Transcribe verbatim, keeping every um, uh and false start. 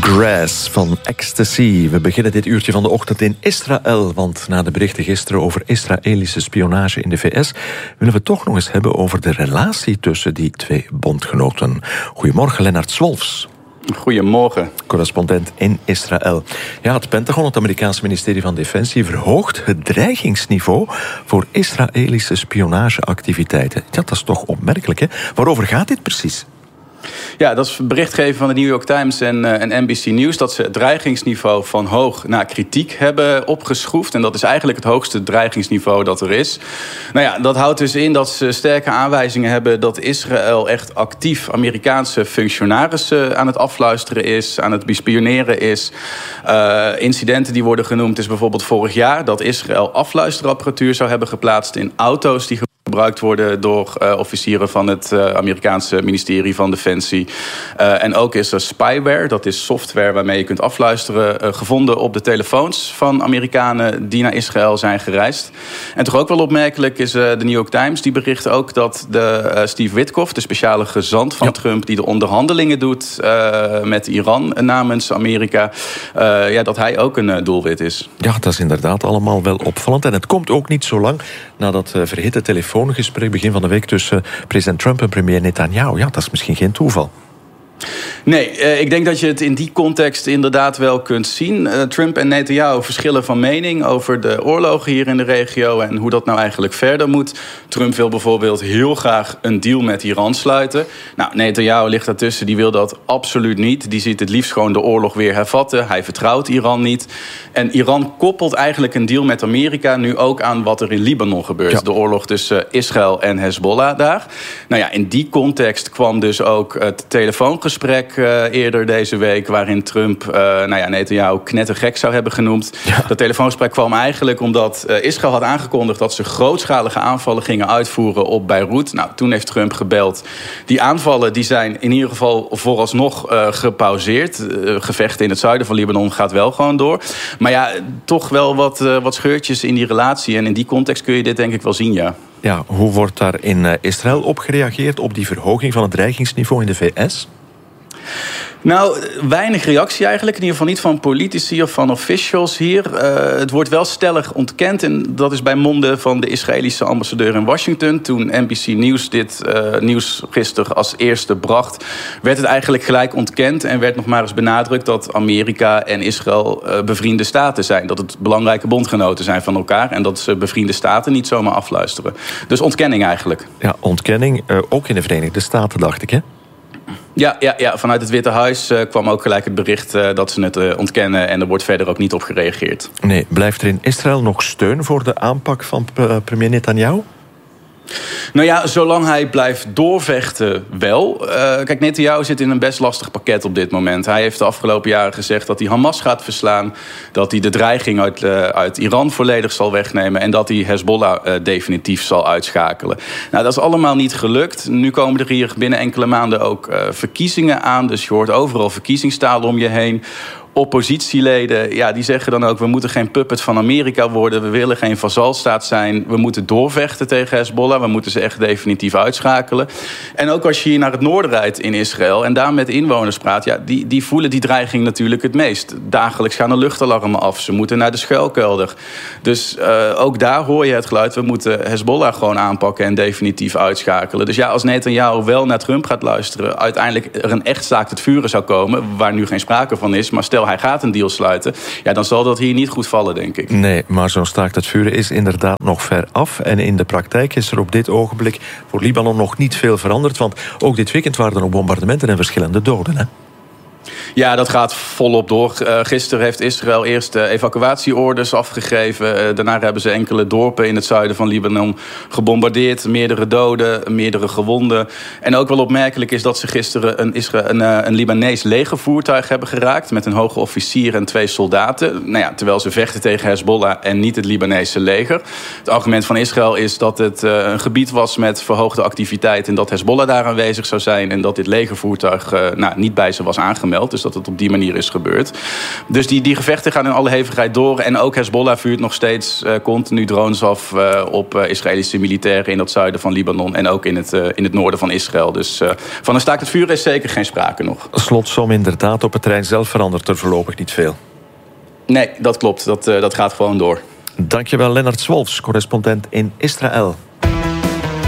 Grass van Ecstasy. We beginnen dit uurtje van de ochtend in Israël. Want na de berichten gisteren over Israëlische spionage in de V S... willen we toch nog eens hebben over de relatie tussen die twee bondgenoten. Goedemorgen, Lennart Swolfs. Goedemorgen. Correspondent in Israël. Ja, het Pentagon, het Amerikaanse ministerie van Defensie, verhoogt het dreigingsniveau voor Israëlische spionageactiviteiten. Ja, dat is toch opmerkelijk, hè? Waarover gaat dit precies? Ja, dat is berichtgeving van de New York Times en, uh, en N B C News... dat ze het dreigingsniveau van hoog naar kritiek hebben opgeschroefd. En dat is eigenlijk het hoogste dreigingsniveau dat er is. Nou ja, dat houdt dus in dat ze sterke aanwijzingen hebben... dat Israël echt actief Amerikaanse functionarissen aan het afluisteren is... aan het bespioneren is. Uh, incidenten die worden genoemd is bijvoorbeeld vorig jaar... dat Israël afluisterapparatuur zou hebben geplaatst in auto's... die gebruikt worden door uh, officieren van het uh, Amerikaanse ministerie van Defensie. Uh, en ook is er spyware, dat is software waarmee je kunt afluisteren... Uh, gevonden op de telefoons van Amerikanen die naar Israël zijn gereisd. En toch ook wel opmerkelijk is uh, de New York Times... die bericht ook dat de, uh, Steve Witkoff, de speciale gezant van ja. Trump... die de onderhandelingen doet uh, met Iran namens Amerika... Uh, ja, dat hij ook een uh, doelwit is. Ja, dat is inderdaad allemaal wel opvallend. En het komt ook niet zo lang na dat uh, verhitte telefoongesprek... begin van de week tussen president Trump en premier Netanyahu. Ja, dat is misschien geen toeval. Nee, uh, ik denk dat je het in die context inderdaad wel kunt zien. Uh, Trump en Netanyahu verschillen van mening over de oorlogen hier in de regio... en hoe dat nou eigenlijk verder moet. Trump wil bijvoorbeeld heel graag een deal met Iran sluiten. Nou, Netanyahu ligt daartussen, die wil dat absoluut niet. Die ziet het liefst gewoon de oorlog weer hervatten. Hij vertrouwt Iran niet. En Iran koppelt eigenlijk een deal met Amerika... nu ook aan wat er in Libanon gebeurt. Ja. De oorlog tussen Israël en Hezbollah daar. Nou ja, in die context kwam dus ook het telefoongesprek... Uh, eerder deze week, waarin Trump uh, nou ja, Netanyahu knettergek zou hebben genoemd. Ja. Dat telefoongesprek kwam eigenlijk omdat uh, Israël had aangekondigd... dat ze grootschalige aanvallen gingen uitvoeren op Beirut. Nou, toen heeft Trump gebeld. Die aanvallen die zijn in ieder geval vooralsnog uh, gepauzeerd. Uh, gevechten in het zuiden van Libanon gaat wel gewoon door. Maar ja, toch wel wat, uh, wat scheurtjes in die relatie. En in die context kun je dit denk ik wel zien, ja. Ja, hoe wordt daar in Israël op gereageerd... op die verhoging van het dreigingsniveau in de V S? Nou, weinig reactie eigenlijk. In ieder geval niet van politici of van officials hier. Uh, het wordt wel stellig ontkend. En dat is bij monden van de Israëlische ambassadeur in Washington. Toen N B C News dit uh, nieuws gisteren als eerste bracht... werd het eigenlijk gelijk ontkend. En werd nog maar eens benadrukt dat Amerika en Israël uh, bevriende staten zijn. Dat het belangrijke bondgenoten zijn van elkaar. En dat ze bevriende staten niet zomaar afluisteren. Dus ontkenning eigenlijk. Ja, ontkenning. Uh, ook in de Verenigde Staten, dacht ik, hè? Ja, ja, ja, vanuit het Witte Huis uh, kwam ook gelijk het bericht uh, dat ze het uh, ontkennen... en er wordt verder ook niet op gereageerd. Nee, blijft er in Israël nog steun voor de aanpak van uh, premier Netanyahu? Nou ja, zolang hij blijft doorvechten wel. Uh, kijk, Netanyahu zit in een best lastig pakket op dit moment. Hij heeft de afgelopen jaren gezegd dat hij Hamas gaat verslaan... dat hij de dreiging uit, uh, uit Iran volledig zal wegnemen... en dat hij Hezbollah uh, definitief zal uitschakelen. Nou, dat is allemaal niet gelukt. Nu komen er hier binnen enkele maanden ook uh, verkiezingen aan. Dus je hoort overal verkiezingstaal om je heen... Oppositieleden, ja, die zeggen dan ook... we moeten geen puppet van Amerika worden... we willen geen vazalstaat zijn... we moeten doorvechten tegen Hezbollah... we moeten ze echt definitief uitschakelen. En ook als je hier naar het noorden rijdt in Israël... en daar met inwoners praat... ja, die, die voelen die dreiging natuurlijk het meest. Dagelijks gaan de luchtalarmen af. Ze moeten naar de schuilkelder. Dus uh, ook daar hoor je het geluid... we moeten Hezbollah gewoon aanpakken en definitief uitschakelen. Dus ja, als Netanyahu wel naar Trump gaat luisteren... uiteindelijk er een echt staakt het vuren zou komen... waar nu geen sprake van is... maar stel hij gaat een deal sluiten... ja, dan zal dat hier niet goed vallen, denk ik. Nee, maar zo'n staakt het vuren is inderdaad nog ver af. En in de praktijk is er op dit ogenblik voor Libanon nog niet veel veranderd. Want ook dit weekend waren er nog bombardementen en verschillende doden, hè? Ja, dat gaat volop door. Uh, gisteren heeft Israël eerst uh, evacuatieorders afgegeven. Uh, daarna hebben ze enkele dorpen in het zuiden van Libanon gebombardeerd. Meerdere doden, meerdere gewonden. En ook wel opmerkelijk is dat ze gisteren een, Isra- een, uh, een Libanees legervoertuig hebben geraakt... met een hoge officier en twee soldaten. Nou ja, terwijl ze vechten tegen Hezbollah en niet het Libanese leger. Het argument van Israël is dat het uh, een gebied was met verhoogde activiteit... en dat Hezbollah daar aanwezig zou zijn... en dat dit legervoertuig uh, nou, niet bij ze was aangemeld. Dus dat het op die manier is gebeurd. Dus die, die gevechten gaan in alle hevigheid door. En ook Hezbollah vuurt nog steeds uh, continu drones af uh, op uh, Israëlische militairen in het zuiden van Libanon en ook in het, uh, in het noorden van Israël. Dus uh, van een staakt het vuur is zeker geen sprake nog. Slotsom inderdaad, op het terrein zelf verandert er voorlopig niet veel. Nee, dat klopt. Dat, uh, dat gaat gewoon door. Dankjewel, Lennart Swolfs, correspondent in Israël.